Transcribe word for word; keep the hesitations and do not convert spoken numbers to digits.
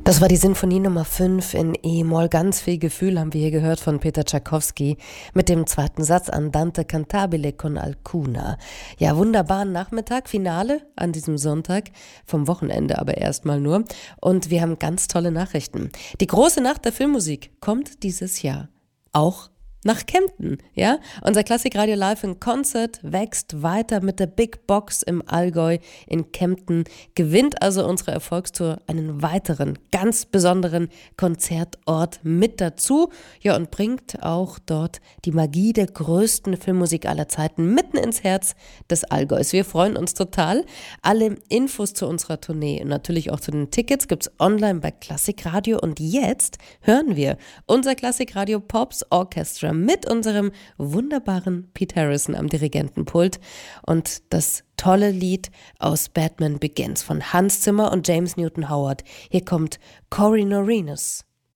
Das war die Sinfonie Nummer fünf in E-Moll. Ganz viel Gefühl haben wir hier gehört von Peter Tschaikowski mit dem zweiten Satz Andante cantabile con alcuna. Ja, wunderbaren Nachmittag, Finale an diesem Sonntag, vom Wochenende aber erstmal nur. Und wir haben ganz tolle Nachrichten. Die große Nacht der Filmmusik kommt dieses Jahr auch nach Kempten, ja? Unser Klassikradio Live in Concert wächst weiter mit der Big Box im Allgäu in Kempten, gewinnt also unsere Erfolgstour einen weiteren, ganz besonderen Konzertort mit dazu, ja, und bringt auch dort die Magie der größten Filmmusik aller Zeiten mitten ins Herz des Allgäus. Wir freuen uns total. Alle Infos zu unserer Tournee und natürlich auch zu den Tickets gibt's online bei Klassikradio, und jetzt hören wir unser Klassikradio Pops Orchestra mit unserem wunderbaren Pete Harrison am Dirigentenpult und das tolle Lied aus Batman Begins von Hans Zimmer und James Newton Howard. Hier kommt Cory Norinus.